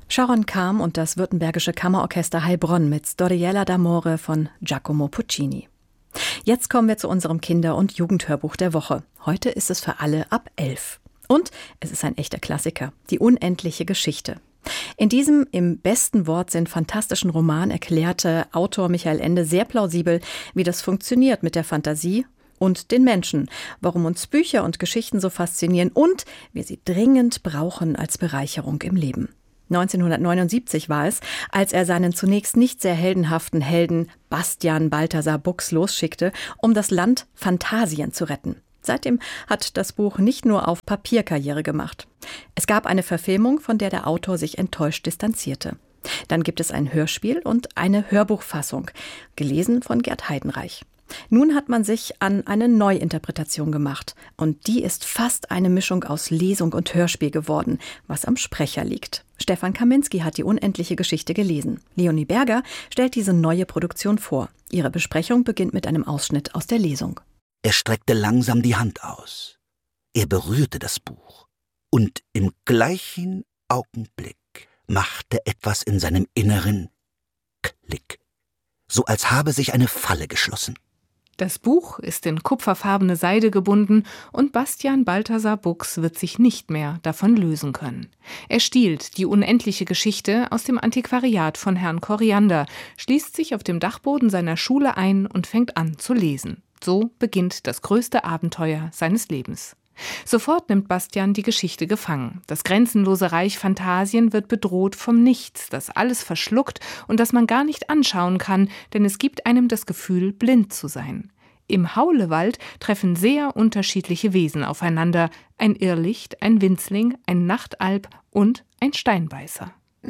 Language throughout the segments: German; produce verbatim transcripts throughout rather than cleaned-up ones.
Sharon Kam und das Württembergische Kammerorchester Heilbronn mit Storiella d'amore von Giacomo Puccini. Jetzt kommen wir zu unserem Kinder- und Jugendhörbuch der Woche. Heute ist es für alle ab elf. Und es ist ein echter Klassiker, die unendliche Geschichte. In diesem im besten Wortsinn fantastischen Roman erklärte Autor Michael Ende sehr plausibel, wie das funktioniert mit der Fantasie und den Menschen, warum uns Bücher und Geschichten so faszinieren und wir sie dringend brauchen als Bereicherung im Leben. neunzehnhundertneunundsiebzig war es, als er seinen zunächst nicht sehr heldenhaften Helden Bastian Balthasar Buchs losschickte, um das Land Phantasien zu retten. Seitdem hat das Buch nicht nur auf Papier Karriere gemacht. Es gab eine Verfilmung, von der der Autor sich enttäuscht distanzierte. Dann gibt es ein Hörspiel und eine Hörbuchfassung, gelesen von Gerd Heidenreich. Nun hat man sich an eine Neuinterpretation gemacht und die ist fast eine Mischung aus Lesung und Hörspiel geworden, was am Sprecher liegt. Stefan Kaminski hat die unendliche Geschichte gelesen. Leonie Berger stellt diese neue Produktion vor. Ihre Besprechung beginnt mit einem Ausschnitt aus der Lesung. Er streckte langsam die Hand aus. Er berührte das Buch und im gleichen Augenblick machte etwas in seinem Inneren Klick, so als habe sich eine Falle geschlossen. Das Buch ist in kupferfarbene Seide gebunden und Bastian Balthasar Buchs wird sich nicht mehr davon lösen können. Er stiehlt die unendliche Geschichte aus dem Antiquariat von Herrn Koriander, schließt sich auf dem Dachboden seiner Schule ein und fängt an zu lesen. So beginnt das größte Abenteuer seines Lebens. Sofort nimmt Bastian die Geschichte gefangen. Das grenzenlose Reich Phantasien wird bedroht vom Nichts, das alles verschluckt und das man gar nicht anschauen kann, denn es gibt einem das Gefühl, blind zu sein. Im Haulewald treffen sehr unterschiedliche Wesen aufeinander: ein Irrlicht, ein Winzling, ein Nachtalb und ein Steinbeißer.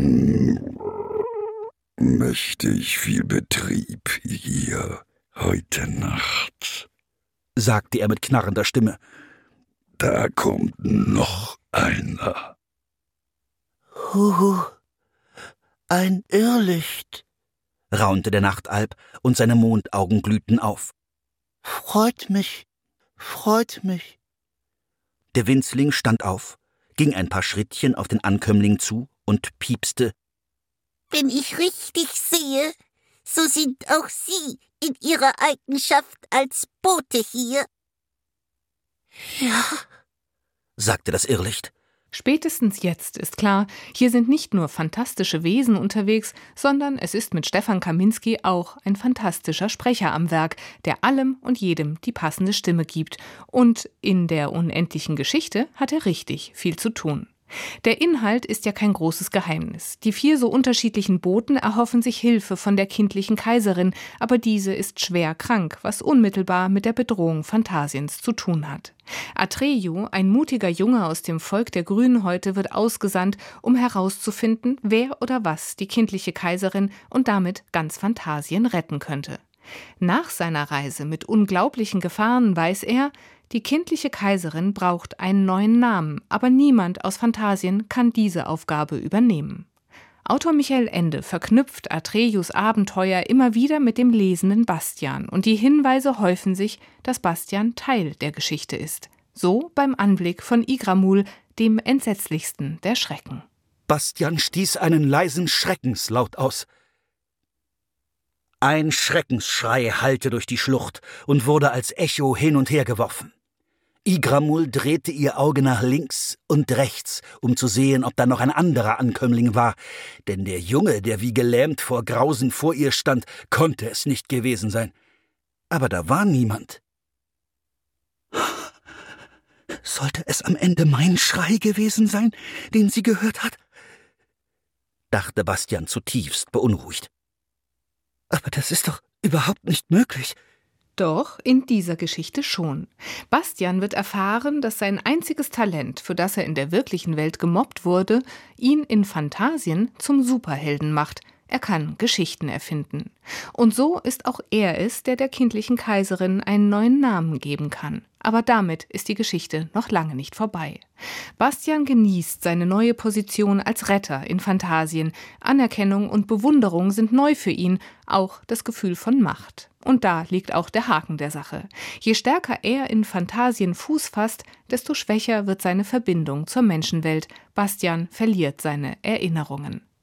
Mächtig viel Betrieb hier heute Nacht, sagte er mit knarrender Stimme. Da kommt noch einer. Huhu, ein Irrlicht, raunte der Nachtalb und seine Mondaugen glühten auf. Freut mich, freut mich. Der Winzling stand auf, ging ein paar Schrittchen auf den Ankömmling zu und piepste. Wenn ich richtig sehe, so sind auch Sie in Ihrer Eigenschaft als Bote hier. Ja, sagte das Irrlicht. Spätestens jetzt ist klar, hier sind nicht nur fantastische Wesen unterwegs, sondern es ist mit Stefan Kaminski auch ein fantastischer Sprecher am Werk, der allem und jedem die passende Stimme gibt. Und in der unendlichen Geschichte hat er richtig viel zu tun. Der Inhalt ist ja kein großes Geheimnis. Die vier so unterschiedlichen Boten erhoffen sich Hilfe von der kindlichen Kaiserin, aber diese ist schwer krank, was unmittelbar mit der Bedrohung Phantasiens zu tun hat. Atreyu, ein mutiger Junge aus dem Volk der Grünhäute, wird ausgesandt, um herauszufinden, wer oder was die kindliche Kaiserin und damit ganz Phantasien retten könnte. Nach seiner Reise mit unglaublichen Gefahren weiß er, die kindliche Kaiserin braucht einen neuen Namen, aber niemand aus Phantasien kann diese Aufgabe übernehmen. Autor Michael Ende verknüpft Atreyus Abenteuer immer wieder mit dem lesenden Bastian und die Hinweise häufen sich, dass Bastian Teil der Geschichte ist. So beim Anblick von Igramul, dem entsetzlichsten der Schrecken. Bastian stieß einen leisen Schreckenslaut aus. Ein Schreckensschrei hallte durch die Schlucht und wurde als Echo hin und her geworfen. Igramul drehte ihr Auge nach links und rechts, um zu sehen, ob da noch ein anderer Ankömmling war, denn der Junge, der wie gelähmt vor Grausen vor ihr stand, konnte es nicht gewesen sein. Aber da war niemand. Sollte es am Ende mein Schrei gewesen sein, den sie gehört hat? Dachte Bastian zutiefst beunruhigt. Aber das ist doch überhaupt nicht möglich. Doch, in dieser Geschichte schon. Bastian wird erfahren, dass sein einziges Talent, für das er in der wirklichen Welt gemobbt wurde, ihn in Phantasien zum Superhelden macht. Er kann Geschichten erfinden. Und so ist auch er es, der der kindlichen Kaiserin einen neuen Namen geben kann. Aber damit ist die Geschichte noch lange nicht vorbei. Bastian genießt seine neue Position als Retter in Phantasien. Anerkennung und Bewunderung sind neu für ihn, auch das Gefühl von Macht. Und da liegt auch der Haken der Sache. Je stärker er in Phantasien Fuß fasst, desto schwächer wird seine Verbindung zur Menschenwelt. Bastian verliert seine Erinnerungen.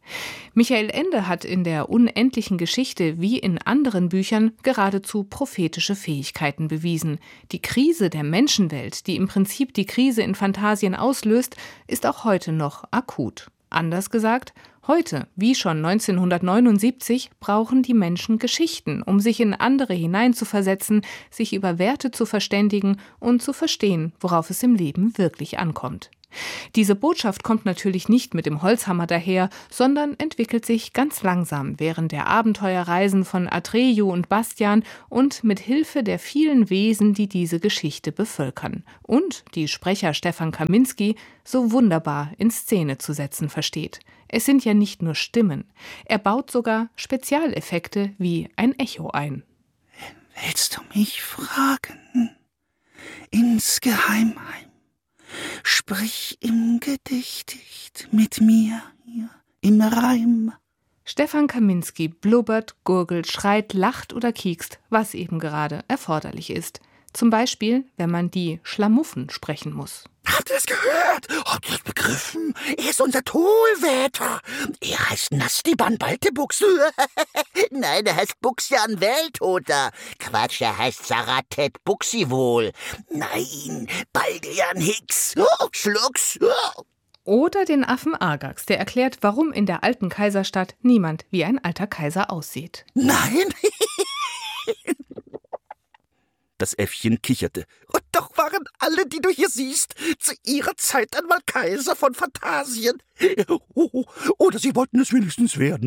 Michael Ende hat in der unendlichen Geschichte wie in anderen Büchern geradezu prophetische Fähigkeiten bewiesen. Die Krise der Menschenwelt, die im Prinzip die Krise in Phantasien auslöst, ist auch heute noch akut. Anders gesagt, heute, wie schon neunzehnhundertneunundsiebzig, brauchen die Menschen Geschichten, um sich in andere hineinzuversetzen, sich über Werte zu verständigen und zu verstehen, worauf es im Leben wirklich ankommt. Diese Botschaft kommt natürlich nicht mit dem Holzhammer daher, sondern entwickelt sich ganz langsam während der Abenteuerreisen von Atreyu und Bastian und mit Hilfe der vielen Wesen, die diese Geschichte bevölkern und die Sprecher Stefan Kaminski so wunderbar in Szene zu setzen versteht. Es sind ja nicht nur Stimmen, er baut sogar Spezialeffekte wie ein Echo ein. Willst du mich fragen? Insgeheim sprich im Gedicht mit mir hier im Reim. Stefan Kaminski blubbert, gurgelt, schreit, lacht oder kiekst, was eben gerade erforderlich ist. Zum Beispiel, wenn man die Schlamuffen sprechen muss. Habt ihr das gehört? Habt ihr das begriffen? Er ist unser Tollwäter. Er heißt Nastiban Baltebuchs. Nein, er heißt Buxian Welttoter. Quatsch, er heißt Saratet Buxiwohl. Nein, Baldrian Hicks. Oh, Schlucks. Oh. Oder den Affen Argax, der erklärt, warum in der alten Kaiserstadt niemand wie ein alter Kaiser aussieht. Nein! Das Äffchen kicherte. Und doch waren alle, die du hier siehst, zu ihrer Zeit einmal Kaiser von Phantasien. Oder sie wollten es wenigstens werden.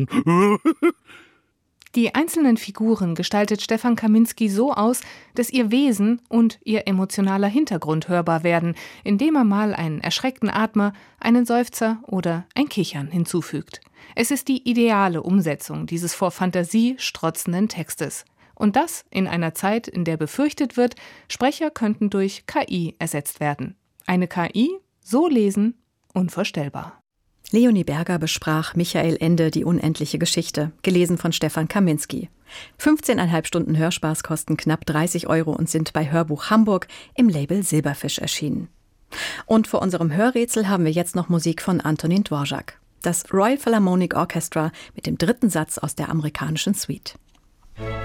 Die einzelnen Figuren gestaltet Stefan Kaminski so aus, dass ihr Wesen und ihr emotionaler Hintergrund hörbar werden, indem er mal einen erschreckten Atmer, einen Seufzer oder ein Kichern hinzufügt. Es ist die ideale Umsetzung dieses vor Fantasie strotzenden Textes. Und das in einer Zeit, in der befürchtet wird, Sprecher könnten durch K I ersetzt werden. Eine K I, so lesen, unvorstellbar. Leonie Berger besprach Michael Ende die unendliche Geschichte, gelesen von Stefan Kaminski. fünfzehneinhalb Stunden Hörspaß kosten knapp dreißig Euro und sind bei Hörbuch Hamburg im Label Silberfisch erschienen. Und vor unserem Hörrätsel haben wir jetzt noch Musik von Antonin Dvorak. Das Royal Philharmonic Orchestra mit dem dritten Satz aus der amerikanischen Suite.